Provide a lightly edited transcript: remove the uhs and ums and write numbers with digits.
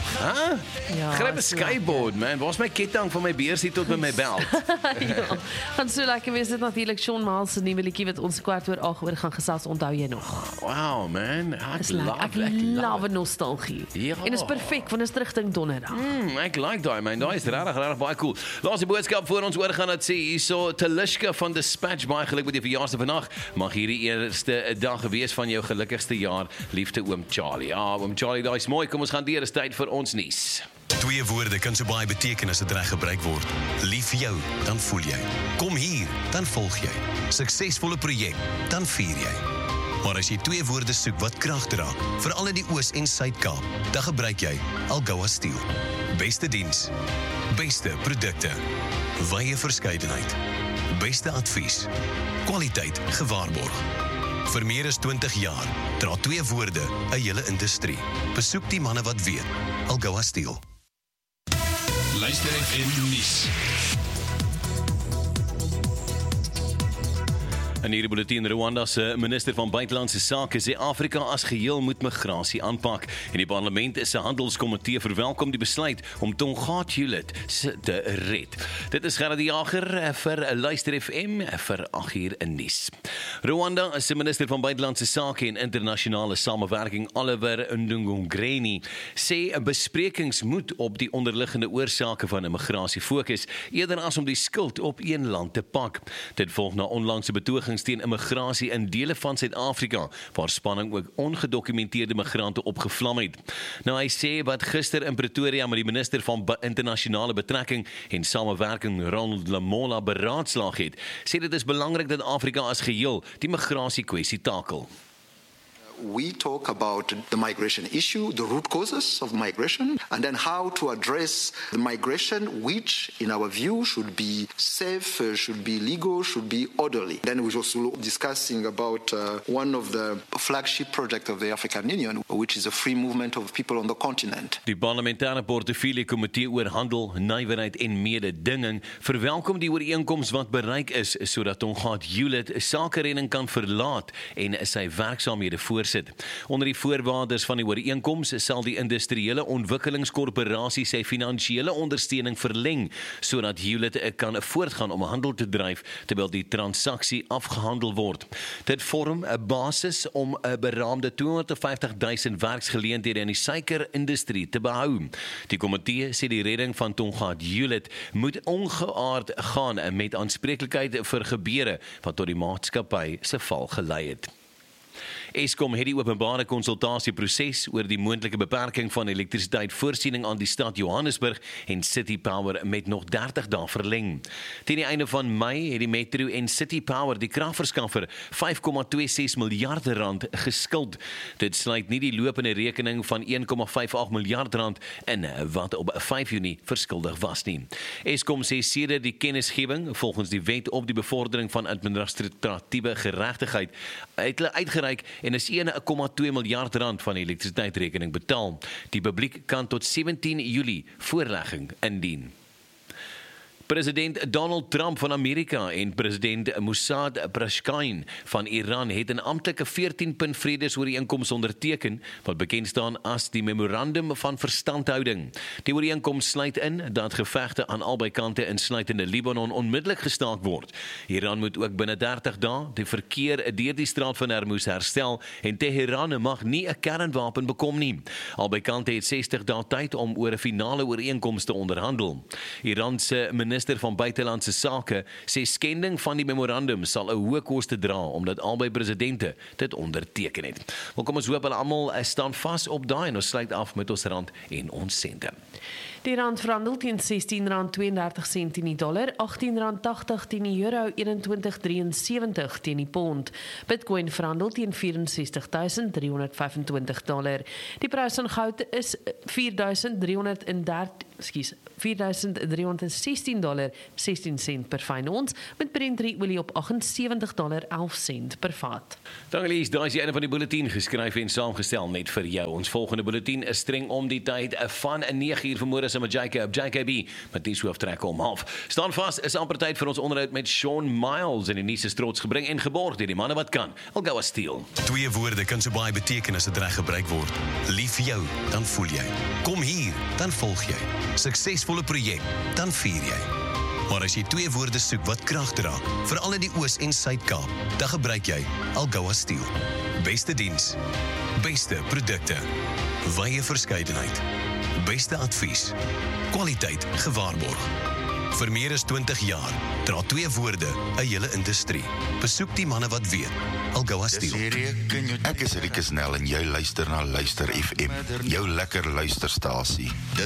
Huh? Ja, Gryp 'n is skateboard, man. Waar's my ketting van my beursie tot by my belt? Ja, gaan so lekker wees dit natuurlik Shawn Miles se nuwe liedjie wat ons 8:15 oor gaan gesels, onthou jy nog? Wow, man. Dis lekker. Ek love nostalgie. Ja. En is perfek want dit is rigting donderdag. Ek like daai, man. Daai is regtig baie cool. Laaste boodskap voor ons oorgaan dat sê hierso Talishka van Dispatch, baie geluk met jou verjaarsdag vandag. Mag hierdie eerste dag wees van jou gelukkigste jaar, liefde oom Charlie. Ja, oom Charlie, daai is mooi. Kom ons gaan deur, is tyd vir ons nuus. Twee woorde kan so baie beteken as dit reg gebruik word. Lief vir jou, dan voel jy. Kom hier, dan volg jy. Suksesvolle projek, dan vier jy. Maar as jy twee woorde soek wat krag dra, veral in die Oos- en Suid-Kaap, dan gebruik jy Algoa Steel. Beste diens, beste produkte, wye verskeidenheid, beste advies, kwaliteit gewaarborg. Vir meer as 20 jaar dra twee woorde 'n hele industrie. Besoek die manne wat weet. Algoa Steel. Luister FM nuus. In hierdie bulletin, Rwanda se minister van buitelandse sake sê Afrika as geheel moet migrasie aanpak. En die parlement se handelskomitee verwelkom die besluit om Tongaat-Hewlett te red. Dit is Gerard die Jager vir Luister FM vir 8 uur in nuus. Rwanda se minister van buitelandse sake en internasionale samewerking Oliver Ndungungweni sê besprekings moet op die onderliggende oorsake van immigrasie fokus eerder as om die skuld op een land te pak. Dit volg na onlangse betogings teen immigrasie in dele van Suid-Afrika, waar spanning ook ongedokumenteerde migrante opgevlam het. Nou hy sê wat gister in Pretoria met die minister van internasionale betrekking en samewerking Ronald Lamola beraadslaag het, sê dit is belangrik dat Afrika as geheel die migrasiekwessie takel. We talk about the migration issue, the root causes of migration, and then how to address the migration, which, in our view, should be safe, should be legal, should be orderly. Then we're also discussing about one of the flagship projects of the African Union, which is the free movement of people on the continent. Die parlementêre portefeulje komitee oor handel, nywerheid en mededinging verwelkom die ooreenkoms wat bereik is sodat Tongaat-Hewlett sakeredding kan verlaat en sy werksaamhede voorsit. Onder die voorwaardes van die ooreenkoms sal die industriële ontwikkelingskorporasie sy finansiële ondersteuning verleng sodat Hewlett kan voortgaan om handel te dryf terwyl die transaksie afgehandel word. Dit vorm 'n basis om 'n beraamde 250,000 werksgeleenthede in die suikerindustrie te behou. Die komitee sê die redding van Tongaat-Hewlett moet ongeaard gaan met aanspreeklikheid vir gebeure wat tot die maatskappy se val gelei het. Eskom het die openbare konsultasieproses oor die moontlike beperking van elektrisiteitvoorsiening aan die stad Johannesburg en City Power met nog 30 dae verleng. Teen die einde van Mei het die Metro en City Power die kragverskaffer 5,26 miljard rand geskuld. Dit sluit nie die lopende rekening van 1,58 miljard rand in wat op 5 Junie verskuldig was nie. Eskom sê sedert die kennisgewing volgens die wet op die bevordering van administratiewe geregtigheid het hulle uitgereik en is 1,2 miljard rand van die elektrisiteitsrekening betaal. Die publiek kan tot 17 Julie voorlegging indien. President Donald Trump van Amerika en president Mossad Pezeshkian van Iran het 'n amptelike 14-punt vredesooreenkoms onderteken wat bekend staan as die Memorandum van Verstandhouding. Die ooreenkoms sluit in dat gevegte aan albei kante insluitende Libanon onmiddellik gestaak word. Iran moet ook binne 30 dae die verkeer deur die straat van Hormuz herstel en Teheran mag nie 'n kernwapen bekom nie. Albei kante het 60 dae tyd om oor 'n finale ooreenkoms te onderhandel. Iran se minister van buitelandse sake sê skending van die memorandum sal 'n hoë koste dra omdat albei presidente dit onderteken het. Maar kom ons hoop hulle almal staan vas op daai en ons sluit af met ons rand en ons sente. Die rand verhandel teen R16.32 teen die dollar, R18.80 teen die euro, 21.73 teen die pond. Bitcoin verhandel teen $64,325. Die prys van goud is $4.316 $16.16 per fyn ons, met Brent olie op $78.11 per vat. Dankie, daar is die einde van die bulletin geskryf en saamgestel net vir jou. Ons volgende bulletin is streng om die tyd van 9:00 vanmôre saam met JKB, met die hooftrek om 12:30. Staan vas, is amper tyd vir ons onderhoud met Shawn Miles en die nuus is trots gebring en geborg deur die manne wat kan. Algoa Steel. 2 woorde kan so baie beteken as dit reg gebruik word. Lief vir jou, dan voel jy. Kom hier, dan volg jy. Suksesvolle projek, dan vier jy. Maar as jy 2 woorde soek wat krag dra, veral in die Oos- en Suid-Kaap, dan gebruik jy Algoa Steel. Beste diens, beste produkte, wye verskeidenheid, beste advies, kwaliteit gewaarborg. Vir meer as 20 jaar dra 2 woorde 'n hele industrie. Besoek die manne wat weet. Algoa Steel. Ek is Rikus Nel en jy luister na Luister FM, jou lekker luisterstasie. Dis